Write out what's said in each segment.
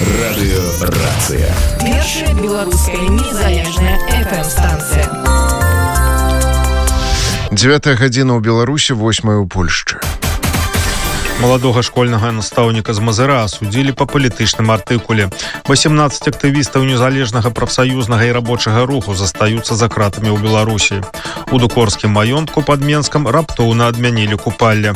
Радыёрацыя. Першая беларуская незалежная FM-станцыя. 9 гадзіна ў Беларусі, 8 у Польшчы. Маладога школьнага настаўніка з Мазыра асудзілі па палітычным артыкуле. 18 актывістаў незалежнага прафсаюзнага і рабочага руху застаюцца за кратамі ў Беларусі. У дукорскім маёнтку пад Менскам раптоўна адмянілі купалле.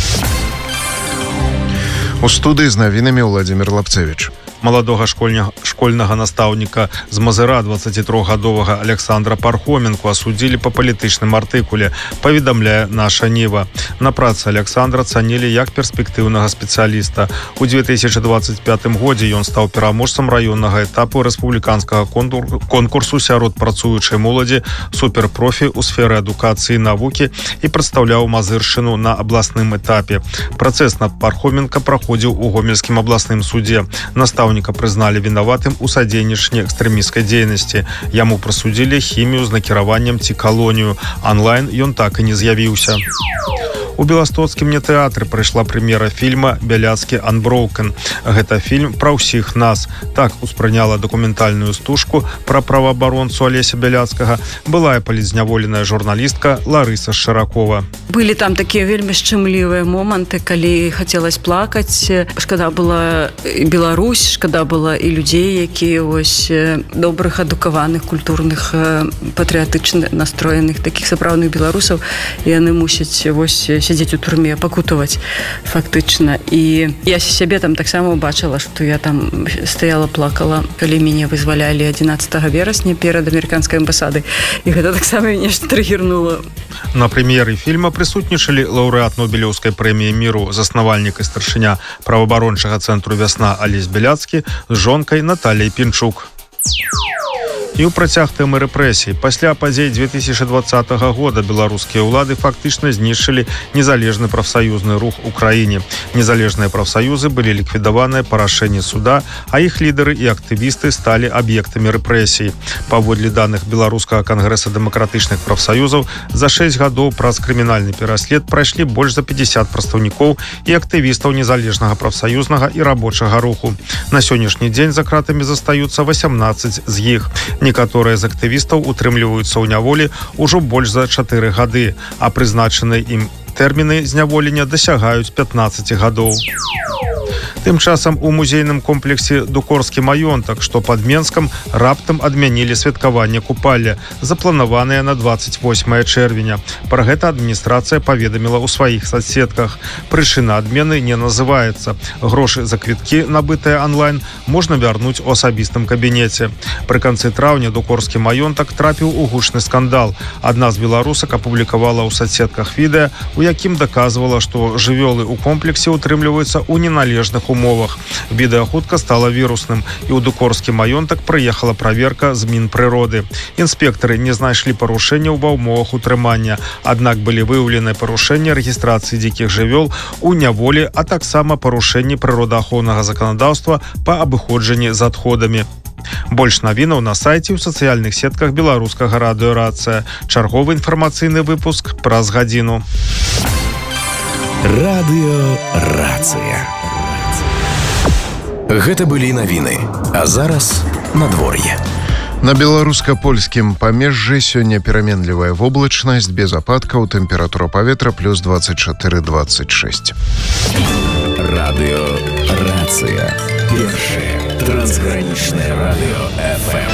У студыі з навінамі Владзімір Лапцевіч. Маладога школьнага настаўніка з Мазыра 23-гадовага Александра Пархоменку асудзілі па палітычным артыкуле, паведамляе наша Ніва. На працы Александра цанілі як перспектыўнага спецыяліста. У 2025 годзе ён стаў пераможцам раённага этапу рэспубліканскага конкурсу сярод працуючай моладзі суперпрофі ў сферы адукацыі і навукі і прадстаўляў Мазыршчыну на абласным этапе. Працэс над Пархоменка праходзіў у Гомельскім абласным судзе. Настаўніка прызналі вінаватым у садзейнічанні экстрэмісцкай дзейнасці. Яму прысудзілі хімію з накіраваннем ці калонію. Анлайн ён так і не з'явіўся. У Беластоцкім нетэатры прайшла прэм'ера фільма «Бяляцкі Unbroken». Гэта фільм пра ўсіх нас. Так успрыняла дакументальную стужку пра праваабаронцу Алеся Бяляцкага былая палітзняволеная журналістка Ларыса Шыракова. Былі там такія вельмі шчымлівыя моманты, калі хацелось плакаць. Шкада была і Беларусь, шкада была і людзей, якія вось добрых, адукаваных, культурных, патрыятычна настроеных, такіх сапраўдных беларусаў. Яны мусяць вось сядзець у турме, пакутаваць фактычна. І я сябе там таксама убачыла, што я там стаяла, плакала, калі мяне вызвалялі 11 верасня перад амерыканскай амбасадай. І гэта таксама нешта трыгернула. На прэм'еры фільма прысутнічалі лаўрэат Нобелеўскай прэміі міру, заснавальнік і старшыня праваабарончага цэнтру «Вясна» Алесь Бяляцкі з жонкай Наталляй Пінчук. І ў працяг тэмы рэпрэсій. Пасля падзей 2020 года беларускія ўлады фактычна знішчылі незалежны прафсаюзны рух у краіне. Незалежныя прафсаюзы былі ліквідаваныя па рашэнні суда, а іх лідары і актывісты сталі аб'ектамі рэпрэсій. Паводле даных Беларускага кангрэса дэмакратычных прафсаюзаў, за 6 гадоў праз крымінальны пераслед прайшлі больш за 50 прадстаўнікоў і актывістаў незалежнага прафсаюзнага і рабочага руху. На сённяшні дзень за кратамі застаюцца 18 з іх. Некаторыя з актывістаў утрымліваюцца ў няволі ўжо больш за 4 гады, а прызначаныя ім тэрміны зняволення дасягаюць 15 гадоў. Тым часам у музейным комплексе «Дукорскі маёнтак», што пад Менскам, раптам адмянілі святкаванне купалля, запланаванае на 28 чэрвеня. Пра гэта адміністрацыя паведаміла ў сваіх соцсетках. Прычына адмены не называецца. Грошы за квіткі, набытыя онлайн, можна вярнуць у асабістым кабінеце. Пры канцы траўня Дукорскі маёнтак трапіў у гучны скандал. Адна з беларусак апублікавала ў соцсетках відэа, у якім даказвала, што жывёлы ў комплексе утрымліваюцца ў неналежных умовах. Відэа хутка стала вірусным, і ў Дукорскі маёнтак прыехала праверка з Мінпрыроды. Інспектары не знайшлі парушэнняў ва ўмовах утрымання, аднак былі выяўлены парушэнні рэгістрацыі дзікіх жывёл у няволі, а таксама парушэнні прыродаахоўнага заканадаўства па абыходжанні з адходамі. Больш навінаў на сайце ў сацыяльных сетках беларускага радыёрацыя. Чарговы інфармацыйны выпуск праз гадзіну. Радыёрацыя. Гэта былі навіны. А зараз надвор'е. На беларуска-польскім памежжы сёння пераменлівая воблачнасць, без ападкаў, тэмпература паветра плюс 24-26. Радыёрацыя. Першае трансгранічнае радыё FM.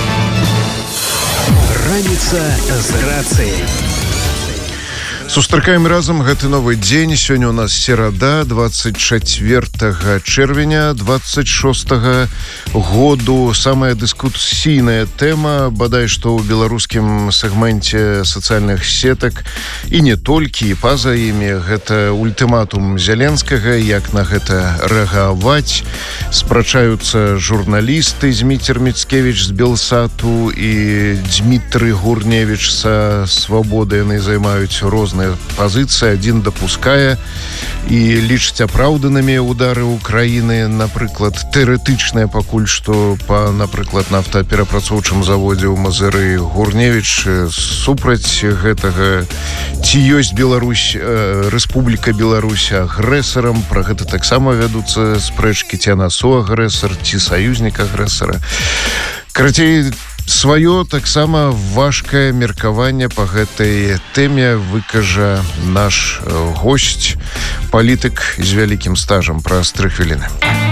Раніца з рацыяй. Сустракаем разам гэты новы дзень. Сёння у нас серада, 24 чэрвеня 26 году. Самая дыскусійная тэма, бадай што ў беларускім сегменце сацыяльных сетак і не толькі, і па-за імі, гэта ультыматум Зяленскага, як на гэта рэагаваць. Спрачаюцца журналісты Зміцер Міцкевіч з Белсату і Дмітрый Гурневіч са Свабоды. Яны займаюць розныя розныя пазіцыі. Адзін дапускае і лічыць апраўданымі удары Украіны, напрыклад, тэоретычныя пакуль што па, напрыклад, нафтаперапрацоўчым заводзе ў Мазыры. Гурневіч супраць гэтага. Ці ёсць Беларусь, Рэспубліка Беларусь агрэсарам? Пра гэта таксама вядуцца спрэчкі, ці яна суагрэсар, ці саюзнік агрэсара. Карацей, сваё таксама важкае меркаванне па гэтай тэме выкажа наш госць, палітык з вялікім стажам. Праз 3 хвіліны.